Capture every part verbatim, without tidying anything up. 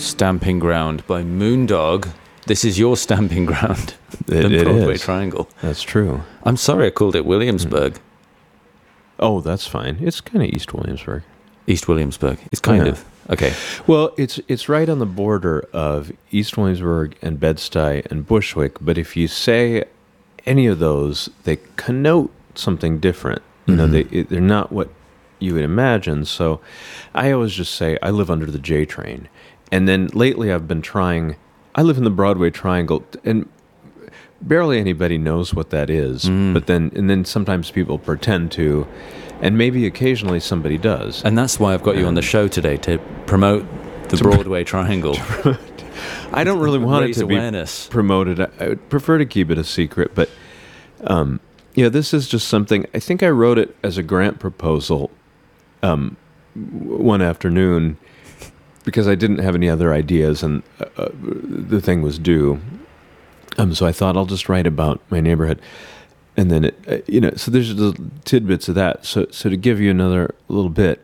Stamping Ground by Moondog. This is your stamping ground, It, the it Broadway is. Triangle. That's true. I'm sorry I called it Williamsburg. Oh, that's fine. It's kind of East Williamsburg. East Williamsburg. It's kind Yeah. of. Okay. Well, it's it's right on the border of East Williamsburg and Bed-Stuy and Bushwick, but if you say any of those, they connote something different. You know, they it, they're not what you would imagine. So I always just say I live under the J train. And then lately I've been trying I live in the Broadway Triangle, and barely anybody knows what that is. Mm. But then and then sometimes people pretend to, and maybe occasionally somebody does. And that's why I've got you on the show today, to promote the Broadway Triangle. I don't really want it Raise to awareness. be promoted. I, I would prefer to keep it a secret, but um, yeah, this is just something. I think I wrote it as a grant proposal um, w- one afternoon because I didn't have any other ideas, and uh, uh, the thing was due. Um, so I thought I'll just write about my neighborhood, and then it, uh, you know, so there's the tidbits of that. So, so to give you another little bit.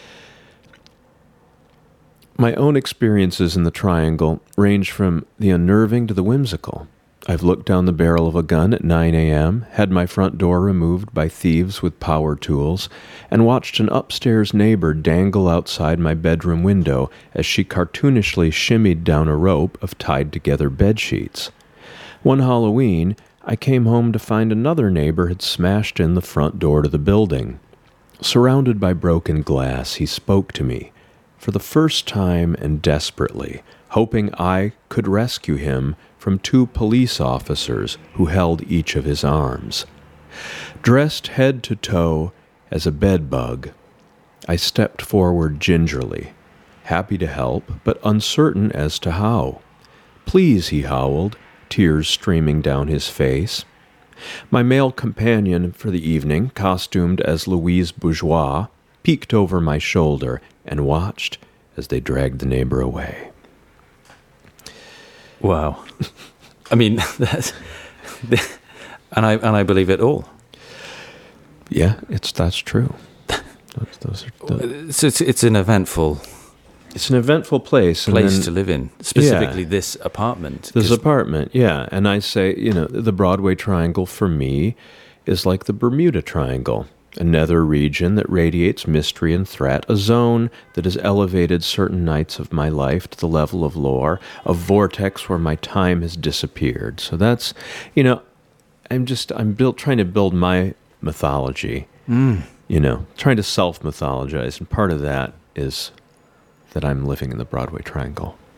My own experiences in the Triangle range from the unnerving to the whimsical. I've looked down the barrel of a gun at nine a.m., had my front door removed by thieves with power tools, and watched an upstairs neighbor dangle outside my bedroom window as she cartoonishly shimmied down a rope of tied-together bedsheets. One Halloween, I came home to find another neighbor had smashed in the front door to the building. Surrounded by broken glass, he spoke to me, for the first time and desperately, hoping I could rescue him from two police officers who held each of his arms. Dressed head to toe as a bedbug, I stepped forward gingerly, happy to help, but uncertain as to how. "Please," he howled, tears streaming down his face. My male companion for the evening, costumed as Louise Bourgeois, peeked over my shoulder and watched as they dragged the neighbor away. Wow. I mean, that's, and I and I believe it all. Yeah, it's that's true. Those, those are the, It's, it's it's an eventful it's an eventful place. and place then to live in, specifically Yeah. this apartment. This 'cause- apartment, yeah. And I say, you know, the Broadway Triangle for me is like the Bermuda Triangle. A nether region that radiates mystery and threat, a zone that has elevated certain nights of my life to the level of lore, a vortex where my time has disappeared. So that's, you know, I'm just, I'm built trying to build my mythology, Mm. you know, trying to self-mythologize. And part of that is that I'm living in the Broadway Triangle.